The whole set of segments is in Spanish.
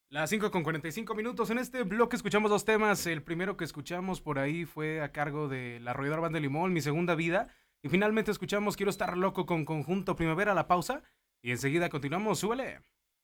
Las 5:45 en este bloque escuchamos dos temas. El primero que escuchamos por ahí fue a cargo de la arrolladora Banda de Limón, Mi Segunda Vida. Y finalmente escuchamos Quiero Estar Loco con Conjunto Primavera, la pausa. Y enseguida continuamos, súbele.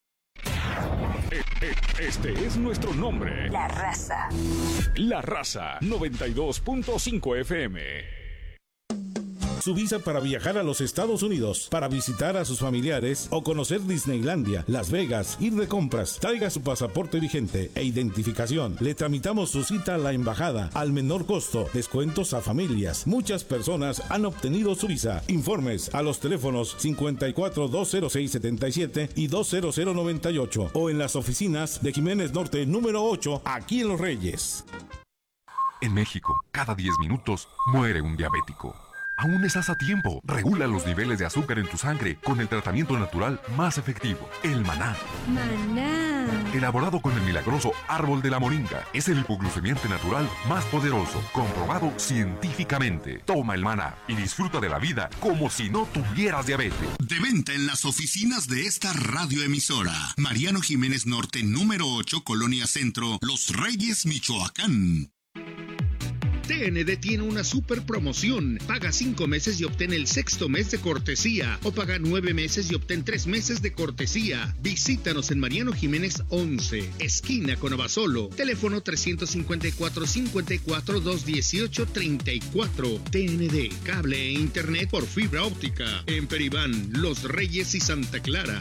Este es nuestro nombre. La Raza. La Raza 92.5 FM. Su visa para viajar a los Estados Unidos, para visitar a sus familiares o conocer Disneylandia, Las Vegas, ir de compras. Traiga su pasaporte vigente e identificación. Le tramitamos su cita a la embajada al menor costo. Descuentos a familias. Muchas personas han obtenido su visa. Informes a los teléfonos 54-206-77 y 20098 o en las oficinas de Jiménez Norte número 8, aquí en Los Reyes. En México, cada 10 minutos muere un diabético. Aún estás a tiempo. Regula los niveles de azúcar en tu sangre con el tratamiento natural más efectivo, el maná. Maná. Elaborado con el milagroso árbol de la moringa, es el hipoglucemiante natural más poderoso, comprobado científicamente. Toma el maná y disfruta de la vida como si no tuvieras diabetes. De venta en las oficinas de esta radioemisora. Mariano Jiménez Norte, número 8, Colonia Centro, Los Reyes, Michoacán. TND tiene una super promoción. Paga 5 meses y obtén el 6º mes de cortesía. O paga 9 meses y obtén 3 meses de cortesía. Visítanos en Mariano Jiménez 11, esquina con Abasolo. Teléfono 354-54-218-34. TND, cable e internet por fibra óptica. En Peribán, Los Reyes y Santa Clara.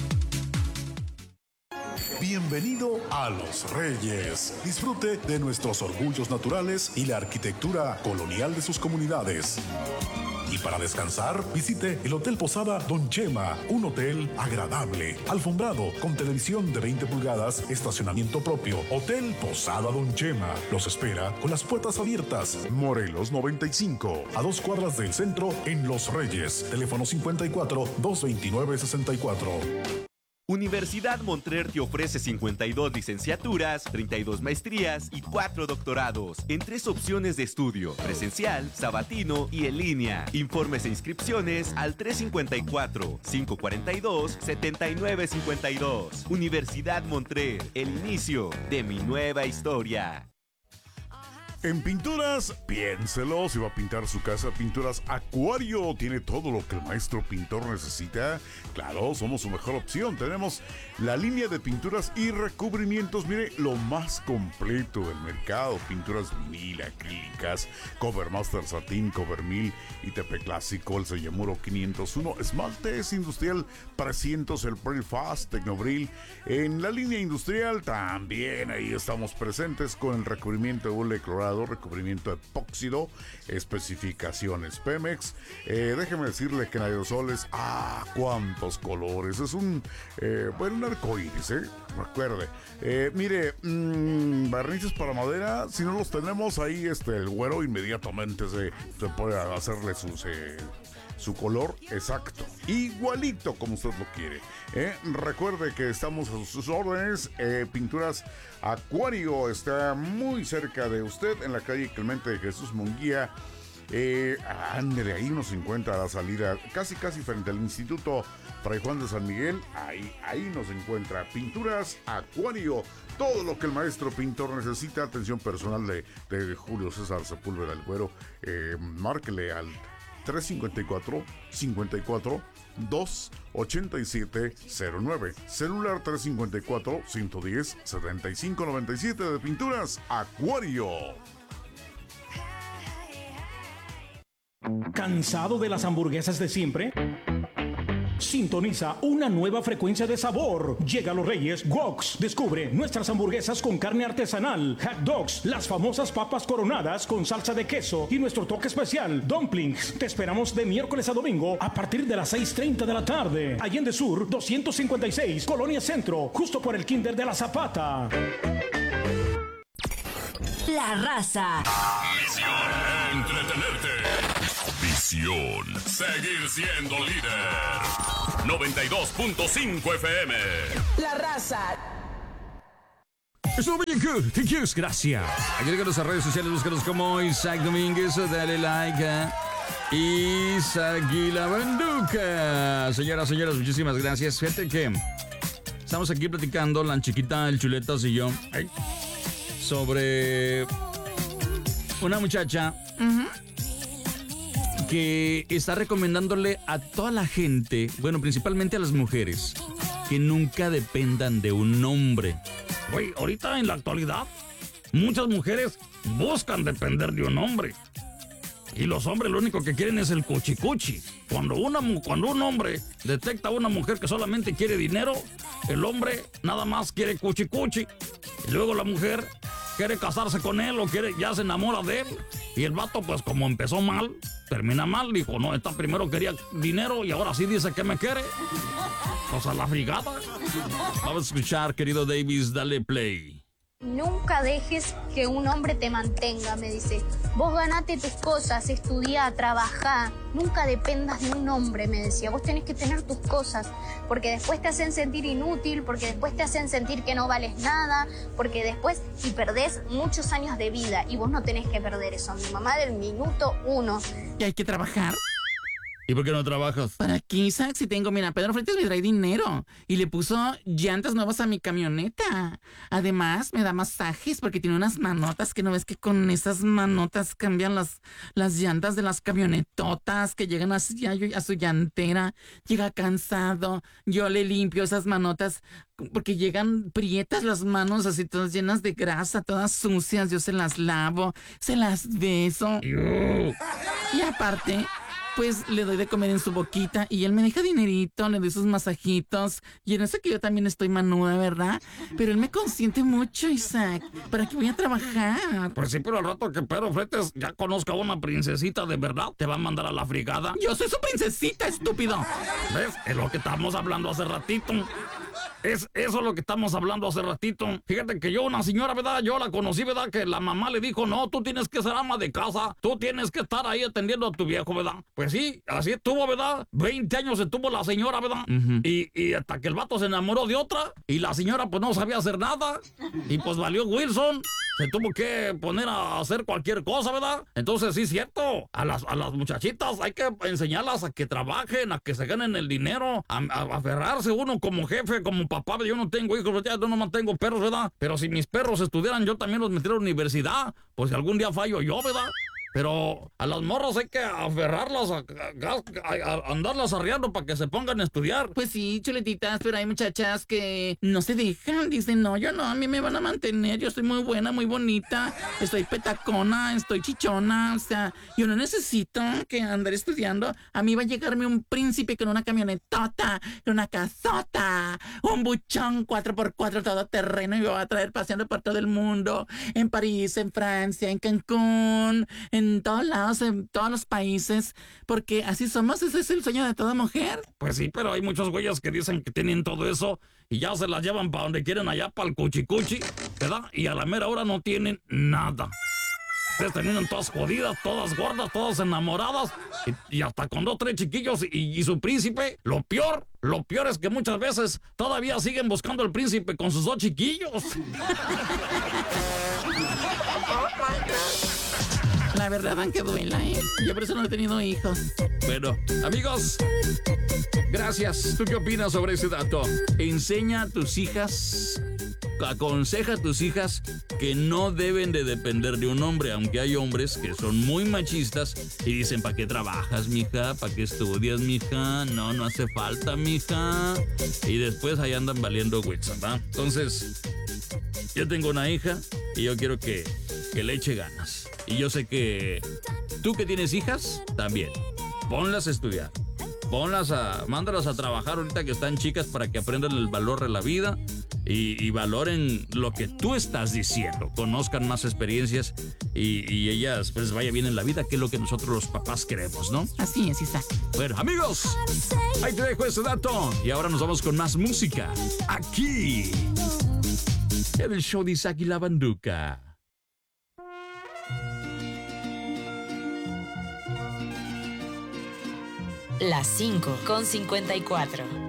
Bienvenido a Los Reyes. Disfrute de nuestros orgullos naturales y la arquitectura colonial de sus comunidades. Y para descansar, visite el Hotel Posada Don Chema, un hotel agradable, alfombrado, con televisión de 20 pulgadas, estacionamiento propio. Hotel Posada Don Chema los espera con las puertas abiertas. Morelos 95, a 2 cuadras del centro en Los Reyes. Teléfono 54-229-64. Universidad Montclair te ofrece 52 licenciaturas, 32 maestrías y 4 doctorados en 3 opciones de estudio: presencial, sabatino y en línea. Informes e inscripciones al 354-542-7952. Universidad Montclair, el inicio de mi nueva historia. En Pinturas, piénselo, si va a pintar su casa, Pinturas Acuario tiene todo lo que el maestro pintor necesita. Claro, somos su mejor opción. Tenemos la línea de pinturas y recubrimientos, mire, lo más completo del mercado. Pinturas vinil, acrílicas, Cover Master Satín, Cover 1000, ITP Clásico, el Sellamuro 501, Esmaltes Industrial 300, el Pearl Fast, Tecnobril. En la línea industrial también ahí estamos presentes con el recubrimiento de hule clorado, recubrimiento epóxido, especificaciones Pemex. Déjeme decirle que en aerosoles, cuántos colores, es un arcoíris, recuerde. Mire, barnices para madera, si no los tenemos ahí, el güero inmediatamente se puede hacerle su color exacto, igualito como usted lo quiere. Recuerde que estamos a sus órdenes. Pinturas Acuario está muy cerca de usted en la calle Clemente de Jesús Munguía. Ándele, ahí nos encuentra a la salida, casi frente al Instituto Fray Juan de San Miguel. Ahí nos encuentra Pinturas Acuario. Todo lo que el maestro pintor necesita. Atención personal de Julio César Sepúlveda el Güero. Márquele al 354-28709. Celular 354-110-7597 de Pinturas Acuario. ¿Cansado de las hamburguesas de siempre? Sintoniza una nueva frecuencia de sabor. Llega a Los Reyes Woks. Descubre nuestras hamburguesas con carne artesanal, hot dogs, las famosas papas coronadas con salsa de queso y nuestro toque especial, dumplings. Te esperamos de miércoles a domingo a partir de las 6:30 de la tarde. Allende Sur 256, Colonia Centro, justo por el Kinder de la Zapata. La Raza. Misión: entretenerte. Visión: seguir siendo líder. 92.5 FM. La Raza. Estuvo bien cool. Thank you. Gracias. Agréganos a redes sociales, búscanos como Isaac Domínguez. Dale like. Isaac y la Banduca. Señoras, muchísimas gracias. Fíjate que Estamos aquí platicando, la chiquita, el Chuletas y yo, sobre una muchacha que está recomendándole a toda la gente, bueno, principalmente a las mujeres, que nunca dependan de un hombre. Güey, ahorita en la actualidad, muchas mujeres buscan depender de un hombre. Y los hombres lo único que quieren es el cuchicuchi. Cuando un hombre detecta a una mujer que solamente quiere dinero, el hombre nada más quiere cuchicuchi. Y luego la mujer quiere casarse con él o ya se enamora de él. Y el vato, pues como empezó mal, termina mal. Dijo, no, esta primero quería dinero y ahora sí dice que me quiere. Pues a la frigada. Vamos a escuchar, querido Davis, dale play. Nunca dejes que un hombre te mantenga, me dice. Vos ganate tus cosas, estudiá, trabajá. Nunca dependas de un hombre, me decía. Vos tenés que tener tus cosas, porque después te hacen sentir inútil, porque después te hacen sentir que no vales nada, porque después y perdés muchos años de vida y vos no tenés que perder eso. Mi mamá del minuto 1. ¿Y hay que trabajar? ¿Y por qué no trabajas? ¿Para qué, Isaac? Si tengo, mira, Pedro Freites me trae dinero y le puso llantas nuevas a mi camioneta. Además, me da masajes porque tiene unas manotas que no ves que con esas manotas cambian las llantas de las camionetotas que llegan así a su llantera. Llega cansado, yo le limpio esas manotas porque llegan prietas las manos así todas llenas de grasa, todas sucias. Yo se las lavo, se las beso. Y aparte, pues le doy de comer en su boquita y él me deja dinerito, le doy sus masajitos. Y en eso que yo también estoy manuda, ¿verdad? Pero él me consiente mucho, Isaac. ¿Para qué voy a trabajar? Pues sí, pero al rato que Pedro Freites ya conozca a una princesita de verdad, te va a mandar a la frigada. Yo soy su princesita, estúpido. ¿Ves? Es lo que estábamos hablando hace ratito. Es eso lo que estamos hablando hace ratito. Fíjate que yo, una señora, ¿verdad? Yo la conocí, ¿verdad? Que la mamá le dijo, no, tú tienes que ser ama de casa. Tú tienes que estar ahí atendiendo a tu viejo, ¿verdad? Pues sí, así estuvo, ¿verdad? 20 años estuvo la señora, ¿verdad? Y hasta que el vato se enamoró de otra y la señora pues no sabía hacer nada. Y pues valió Wilson. Se tuvo que poner a hacer cualquier cosa, ¿verdad? Entonces sí es cierto. A las muchachitas hay que enseñarlas a que trabajen, a que se ganen el dinero, a aferrarse uno como jefe, como papá. Yo no tengo hijos, yo no mantengo perros, ¿verdad? Pero si mis perros estudiaran, yo también los metiera a la universidad. Pues si algún día fallo yo, ¿verdad? Pero a las morras hay que aferrarlas, a andarlas arriando para que se pongan a estudiar. Pues sí, chuletitas, pero hay muchachas que no se dejan. Dicen, no, yo no, a mí me van a mantener. Yo estoy muy buena, muy bonita. Estoy petacona, estoy chichona. O sea, yo no necesito que andar estudiando. A mí va a llegarme un príncipe con una camionetota, con una casota, un buchón 4x4 todo terreno y me va a traer paseando por todo el mundo. En París, en Francia, en Cancún, en todos lados, en todos los países, porque así somos, ese es el sueño de toda mujer. Pues sí, pero hay muchos güeyes que dicen que tienen todo eso y ya se las llevan para donde quieren, allá para el cuchicuchi, ¿verdad? Y a la mera hora no tienen nada. Ustedes terminan todas jodidas, todas gordas, todas enamoradas y hasta con 2, 3 chiquillos y su príncipe. Lo peor es que muchas veces todavía siguen buscando al príncipe con sus 2 chiquillos. La verdad, aunque duela, yo por eso no he tenido hijos. Bueno, amigos, gracias. ¿Tú qué opinas sobre ese dato? Enseña a tus hijas, aconseja a tus hijas que no deben de depender de un hombre, aunque hay hombres que son muy machistas y dicen, ¿para qué trabajas, mija? ¿Para qué estudias, mija? No hace falta, mija. Y después ahí andan valiendo Whitson, ¿va? Entonces, yo tengo una hija y yo quiero que le eche ganas. Y yo sé que tú que tienes hijas, también. Ponlas a estudiar. Mándalas a trabajar ahorita que están chicas para que aprendan el valor de la vida y valoren lo que tú estás diciendo. Conozcan más experiencias y ellas pues vaya bien en la vida, que es lo que nosotros los papás queremos, ¿no? Así es, Isaac. Bueno, amigos, ahí te dejo ese dato. Y ahora nos vamos con más música. Aquí, en el show de Isaac y la Banduca. Las 5:54.